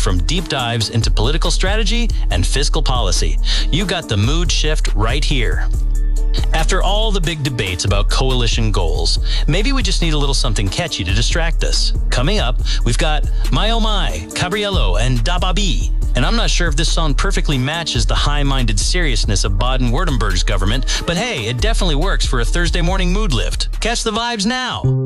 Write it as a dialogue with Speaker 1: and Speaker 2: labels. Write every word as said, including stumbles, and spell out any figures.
Speaker 1: from deep dives into political strategy and fiscal policy. You got the mood shift right here. After all the big debates about coalition goals, maybe we just need a little something catchy to distract us. Coming up, we've got My Oh My, Cabriello, and Da Babi. And I'm not sure if this song perfectly matches the high-minded seriousness of Baden-Württemberg's government, but hey, it definitely works for a Thursday morning mood lift. Catch the vibes now.